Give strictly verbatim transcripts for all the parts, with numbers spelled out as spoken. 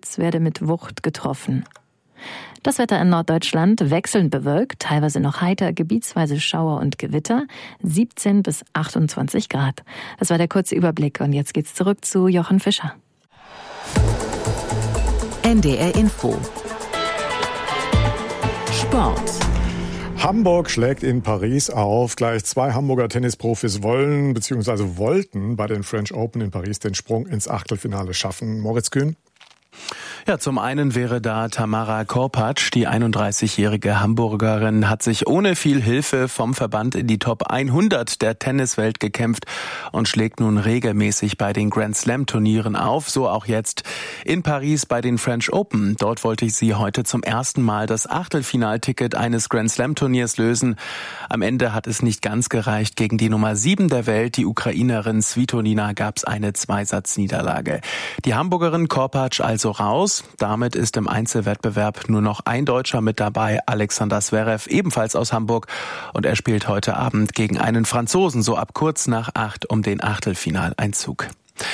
Blitz werde mit Wucht getroffen. Das Wetter in Norddeutschland wechselnd bewölkt, teilweise noch heiter, gebietsweise Schauer und Gewitter, siebzehn bis achtundzwanzig Grad. Das war der kurze Überblick und jetzt geht's zurück zu Jochen Fischer. N D R Info. Sport. Hamburg schlägt in Paris auf. Gleich zwei Hamburger Tennisprofis wollen bzw. wollten bei den French Open in Paris den Sprung ins Achtelfinale schaffen. Moritz Kühn. Ja, zum einen wäre da Tamara Korpatsch. Die einunddreißigjährige Hamburgerin hat sich ohne viel Hilfe vom Verband in die Top hundert der Tenniswelt gekämpft und schlägt nun regelmäßig bei den Grand Slam Turnieren auf. So auch jetzt in Paris bei den French Open. Dort wollte sie heute zum ersten Mal das Achtelfinalticket eines Grand Slam Turniers lösen. Am Ende hat es nicht ganz gereicht. Gegen die Nummer sieben der Welt, die Ukrainerin Svitolina, gab es eine Zweisatzniederlage. Die Hamburgerin Korpatsch also raus. Damit ist im Einzelwettbewerb nur noch ein Deutscher mit dabei, Alexander Zverev, ebenfalls aus Hamburg. Und er spielt heute Abend gegen einen Franzosen, so ab kurz nach acht, um den Achtelfinaleinzug.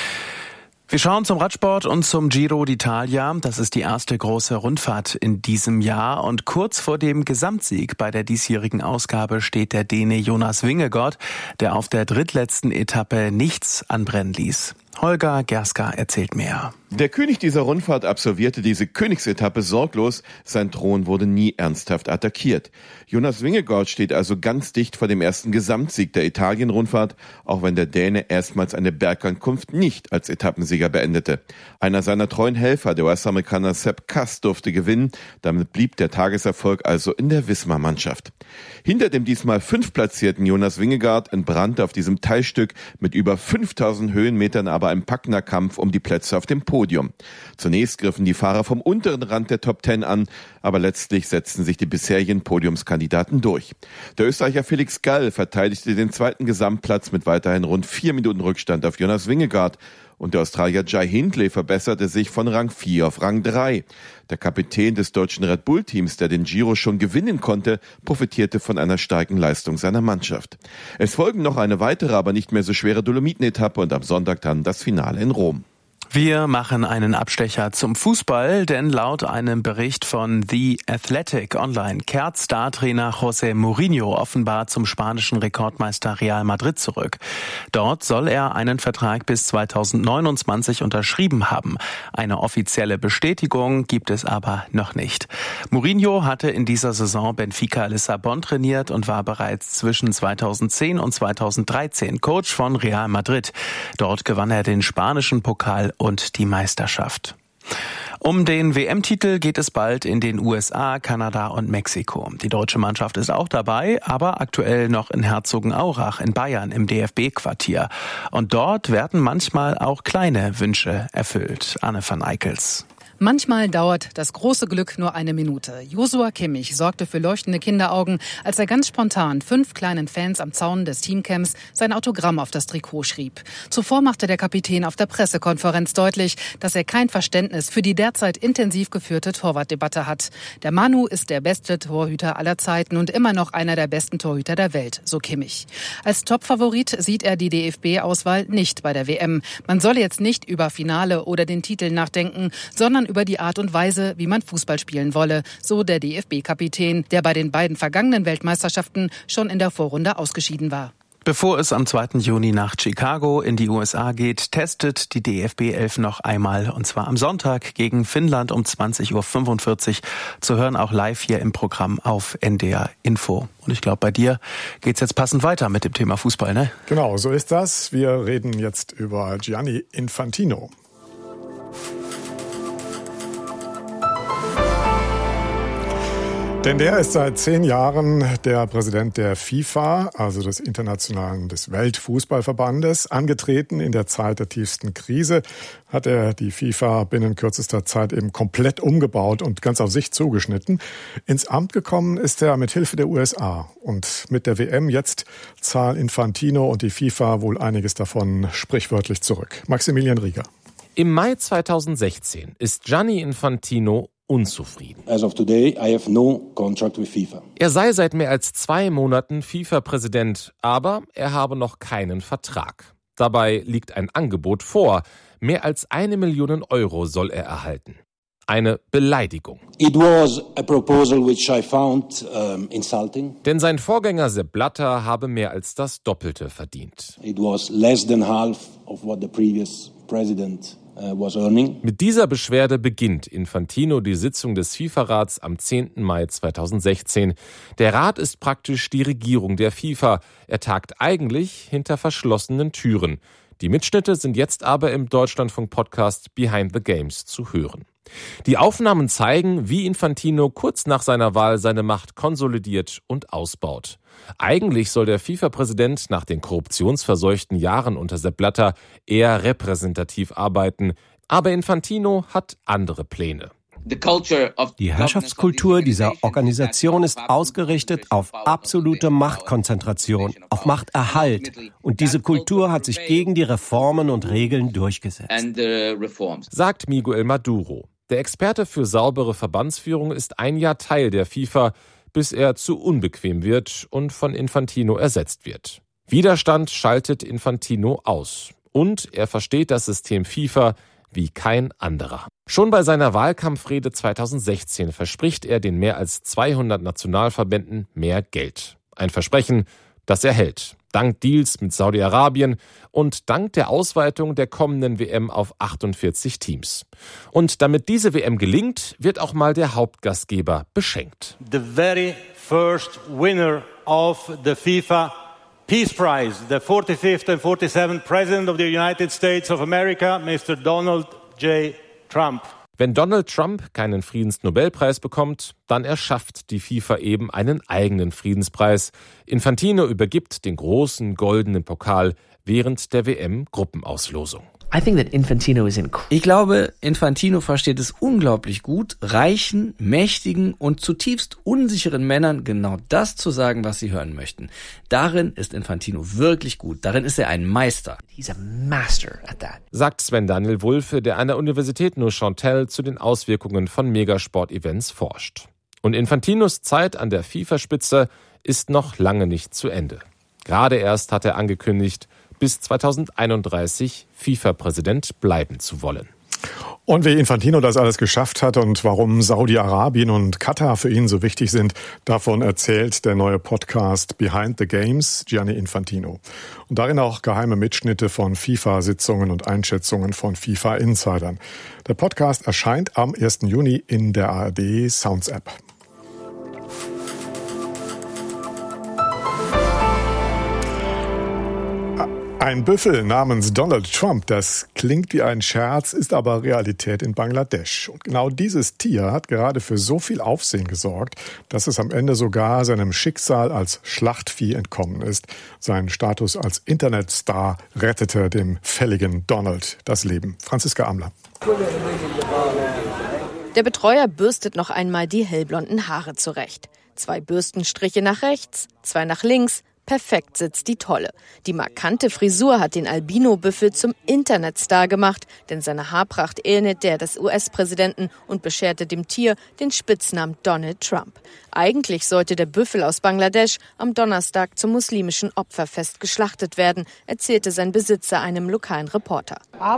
Wir schauen zum Radsport und zum Giro d'Italia. Das ist die erste große Rundfahrt in diesem Jahr. Und kurz vor dem Gesamtsieg bei der diesjährigen Ausgabe steht der Däne Jonas Vingegaard, der auf der drittletzten Etappe nichts anbrennen ließ. Holger Gerska erzählt mehr. Der König dieser Rundfahrt absolvierte diese Königsetappe sorglos. Sein Thron wurde nie ernsthaft attackiert. Jonas Vingegaard steht also ganz dicht vor dem ersten Gesamtsieg der Italien-Rundfahrt, auch wenn der Däne erstmals eine Bergankunft nicht als Etappensieger beendete. Einer seiner treuen Helfer, der U S-Amerikaner Sepp Kuss, durfte gewinnen. Damit blieb der Tageserfolg also in der Visma-Mannschaft. Hinter dem diesmal fünftplatzierten Jonas Vingegaard entbrannte auf diesem Teilstück mit über fünftausend Höhenmetern aber ein packender Kampf um die Plätze auf dem Podium. Zunächst griffen die Fahrer vom unteren Rand der Top Ten an, aber letztlich setzten sich die bisherigen Podiumskandidaten durch. Der Österreicher Felix Gall verteidigte den zweiten Gesamtplatz mit weiterhin rund vier Minuten Rückstand auf Jonas Vingegaard. Und der Australier Jai Hindley verbesserte sich von Rang vier auf Rang drei. Der Kapitän des deutschen Red Bull-Teams, der den Giro schon gewinnen konnte, profitierte von einer starken Leistung seiner Mannschaft. Es folgen noch eine weitere, aber nicht mehr so schwere Dolomiten-Etappe und am Sonntag dann das Finale in Rom. Wir machen einen Abstecher zum Fußball, denn laut einem Bericht von The Athletic Online kehrt Star-Trainer José Mourinho offenbar zum spanischen Rekordmeister Real Madrid zurück. Dort soll er einen Vertrag bis zweitausendneunundzwanzig unterschrieben haben. Eine offizielle Bestätigung gibt es aber noch nicht. Mourinho hatte in dieser Saison Benfica Lissabon trainiert und war bereits zwischen zweitausendzehn und zweitausenddreizehn Coach von Real Madrid. Dort gewann er den spanischen Pokal und die Meisterschaft. Um den W M-Titel geht es bald in den U S A, Kanada und Mexiko. Die deutsche Mannschaft ist auch dabei, aber aktuell noch in Herzogenaurach in Bayern im D F B-Quartier. Und dort werden manchmal auch kleine Wünsche erfüllt. Anne van Eickels. Manchmal dauert das große Glück nur eine Minute. Joshua Kimmich sorgte für leuchtende Kinderaugen, als er ganz spontan fünf kleinen Fans am Zaun des Teamcamps sein Autogramm auf das Trikot schrieb. Zuvor machte der Kapitän auf der Pressekonferenz deutlich, dass er kein Verständnis für die derzeit intensiv geführte Torwartdebatte hat. Der Manu ist der beste Torhüter aller Zeiten und immer noch einer der besten Torhüter der Welt, so Kimmich. Als Topfavorit sieht er die D F B-Auswahl nicht bei der W M. Man solle jetzt nicht über Finale oder den Titel nachdenken, sondern über die Art und Weise, wie man Fußball spielen wolle, so der D F B-Kapitän, der bei den beiden vergangenen Weltmeisterschaften schon in der Vorrunde ausgeschieden war. Bevor es am zweiten Juni nach Chicago in die U S A geht, testet die D F B elf noch einmal, und zwar am Sonntag gegen Finnland um zwanzig Uhr fünfundvierzig. Zu hören auch live hier im Programm auf N D R Info. Und ich glaube, bei dir geht's jetzt passend weiter mit dem Thema Fußball, ne? Genau, so ist das. Wir reden jetzt über Gianni Infantino. Denn der ist seit zehn Jahren der Präsident der FIFA, also des Internationalen, des Weltfußballverbandes. Angetreten in der Zeit der tiefsten Krise hat er die FIFA binnen kürzester Zeit eben komplett umgebaut und ganz auf sich zugeschnitten. Ins Amt gekommen ist er mit Hilfe der U S A. Und mit der W M jetzt zahlen Infantino und die FIFA wohl einiges davon sprichwörtlich zurück. Maximilian Rieger. Im Mai zweitausendsechzehn ist Gianni Infantino unzufrieden. As of today, I have no contract with FIFA. Er sei seit mehr als zwei Monaten FIFA-Präsident, aber er habe noch keinen Vertrag. Dabei liegt ein Angebot vor. Mehr als eine Million Euro soll er erhalten. eine Beleidigung. It was a proposal which I found um, insulting. Denn sein Vorgänger Sepp Blatter habe mehr als das Doppelte verdient. It was less than half of what the previous president uh, was earning. Mit dieser Beschwerde beginnt Infantino die Sitzung des FIFA-Rats am zehnten Mai zweitausendsechzehn. Der Rat ist praktisch die Regierung der FIFA. Er tagt eigentlich hinter verschlossenen Türen. Die Mitschnitte sind jetzt aber im Deutschlandfunk-Podcast Behind the Games zu hören. Die Aufnahmen zeigen, wie Infantino kurz nach seiner Wahl seine Macht konsolidiert und ausbaut. Eigentlich soll der FIFA-Präsident nach den korruptionsverseuchten Jahren unter Sepp Blatter eher repräsentativ arbeiten. Aber Infantino hat andere Pläne. Die Herrschaftskultur dieser Organisation ist ausgerichtet auf absolute Machtkonzentration, auf Machterhalt. Und diese Kultur hat sich gegen die Reformen und Regeln durchgesetzt. Sagt Miguel Maduro. Der Experte für saubere Verbandsführung ist ein Jahr Teil der FIFA, bis er zu unbequem wird und von Infantino ersetzt wird. Widerstand schaltet Infantino aus. Und er versteht das System FIFA wie kein anderer. Schon bei seiner Wahlkampfrede zweitausendsechzehn verspricht er den mehr als zweihundert Nationalverbänden mehr Geld. Ein Versprechen, das er hält. Dank Deals mit Saudi-Arabien und dank der Ausweitung der kommenden W M auf achtundvierzig Teams. Und damit diese W M gelingt, wird auch mal der Hauptgastgeber beschenkt. The very first winner of the FIFA Peace Prize, the forty-fifth and forty-seventh President of the United States of America, Mister Donald J. Trump. Wenn Donald Trump keinen Friedensnobelpreis bekommt, dann erschafft die FIFA eben einen eigenen Friedenspreis. Infantino übergibt den großen goldenen Pokal während der W M-Gruppenauslosung. Ich glaube, Infantino versteht es unglaublich gut, reichen, mächtigen und zutiefst unsicheren Männern genau das zu sagen, was sie hören möchten. Darin ist Infantino wirklich gut. Darin ist er ein Meister. Sagt Sven Daniel Wulfe, der an der Universität Neuchâtel zu den Auswirkungen von Megasport-Events forscht. Und Infantinos Zeit an der FIFA-Spitze ist noch lange nicht zu Ende. Gerade erst hat er angekündigt, bis zweitausendeinunddreißig FIFA-Präsident bleiben zu wollen. Und wie Infantino das alles geschafft hat und warum Saudi-Arabien und Katar für ihn so wichtig sind, davon erzählt der neue Podcast Behind the Games Gianni Infantino. Und darin auch geheime Mitschnitte von FIFA-Sitzungen und Einschätzungen von FIFA-Insidern. Der Podcast erscheint am ersten Juni in der A R D Sounds App. Ein Büffel namens Donald Trump, das klingt wie ein Scherz, ist aber Realität in Bangladesch. Und genau dieses Tier hat gerade für so viel Aufsehen gesorgt, dass es am Ende sogar seinem Schicksal als Schlachtvieh entkommen ist. Sein Status als Internetstar rettete dem fälligen Donald das Leben. Franziska Amler. Der Betreuer bürstet noch einmal die hellblonden Haare zurecht. Zwei Bürstenstriche nach rechts, zwei nach links. Perfekt sitzt die Tolle. Die markante Frisur hat den Albino-Büffel zum Internetstar gemacht, denn seine Haarpracht ähnelt der des U S-Präsidenten und bescherte dem Tier den Spitznamen Donald Trump. Eigentlich sollte der Büffel aus Bangladesch am Donnerstag zum muslimischen Opferfest geschlachtet werden, erzählte sein Besitzer einem lokalen Reporter.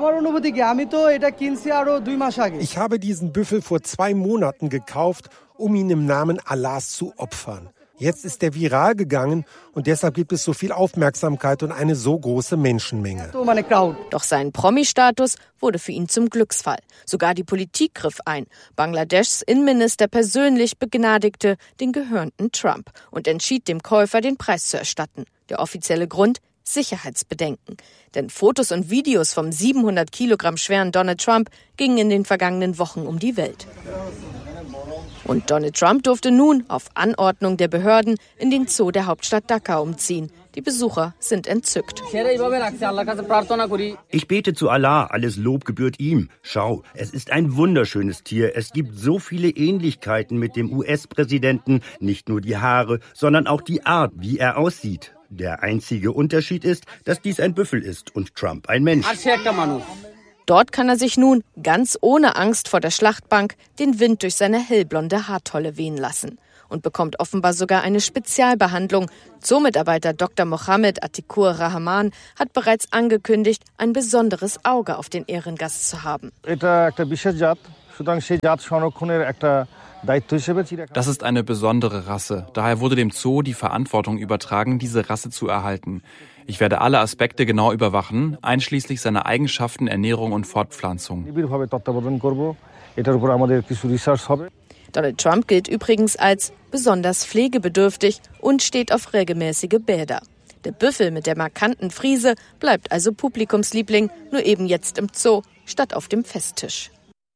Ich habe diesen Büffel vor zwei Monaten gekauft, um ihn im Namen Allahs zu opfern. Jetzt ist er viral gegangen und deshalb gibt es so viel Aufmerksamkeit und eine so große Menschenmenge. Doch sein Promi-Status wurde für ihn zum Glücksfall. Sogar die Politik griff ein. Bangladeschs Innenminister persönlich begnadigte den gehörnten Trump und entschied dem Käufer, den Preis zu erstatten. Der offizielle Grund? Sicherheitsbedenken. Denn Fotos und Videos vom siebenhundert Kilogramm schweren Donald Trump gingen in den vergangenen Wochen um die Welt. Und Donald Trump durfte nun auf Anordnung der Behörden in den Zoo der Hauptstadt Dhaka umziehen. Die Besucher sind entzückt. Ich bete zu Allah, alles Lob gebührt ihm. Schau, es ist ein wunderschönes Tier. Es gibt so viele Ähnlichkeiten mit dem U S-Präsidenten. Nicht nur die Haare, sondern auch die Art, wie er aussieht. Der einzige Unterschied ist, dass dies ein Büffel ist und Trump ein Mensch. Dort kann er sich nun, ganz ohne Angst vor der Schlachtbank, den Wind durch seine hellblonde Haartolle wehen lassen. Und bekommt offenbar sogar eine Spezialbehandlung. Zoomitarbeiter Doktor Mohammed Atikur Rahman hat bereits angekündigt, ein besonderes Auge auf den Ehrengast zu haben. Das ist eine besondere Rasse. Daher wurde dem Zoo die Verantwortung übertragen, diese Rasse zu erhalten. Ich werde alle Aspekte genau überwachen, einschließlich seiner Eigenschaften, Ernährung und Fortpflanzung. Donald Trump gilt übrigens als besonders pflegebedürftig und steht auf regelmäßige Bäder. Der Büffel mit der markanten Friese bleibt also Publikumsliebling, nur eben jetzt im Zoo statt auf dem Festtisch.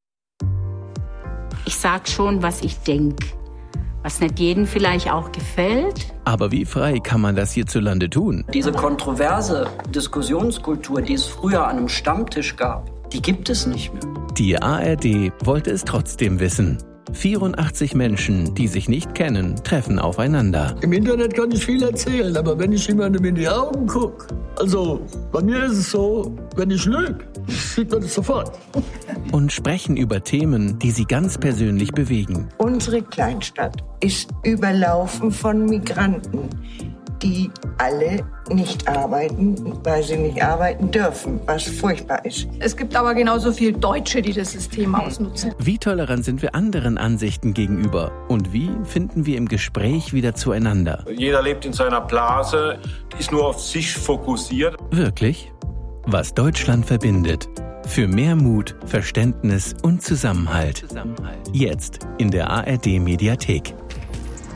Ich sag schon, was ich denke, was nicht jedem vielleicht auch gefällt. Aber wie frei kann man das hierzulande tun? Diese kontroverse Diskussionskultur, die es früher an einem Stammtisch gab, die gibt es nicht mehr. Die A R D wollte es trotzdem wissen. vierundachtzig Menschen, die sich nicht kennen, treffen aufeinander. Im Internet kann ich viel erzählen, aber wenn ich jemandem in die Augen gucke, also bei mir ist es so, wenn ich lüge, sieht man das sofort. Und sprechen über Themen, die sie ganz persönlich bewegen. Unsere Kleinstadt ist überlaufen von Migranten, die alle nicht arbeiten, weil sie nicht arbeiten dürfen, was furchtbar ist. Es gibt aber genauso viel Deutsche, die das System ausnutzen. Wie tolerant sind wir anderen Ansichten gegenüber? Und wie finden wir im Gespräch wieder zueinander? Jeder lebt in seiner Blase, ist nur auf sich fokussiert. Wirklich? Was Deutschland verbindet. Für mehr Mut, Verständnis und Zusammenhalt. Jetzt in der A R D Mediathek.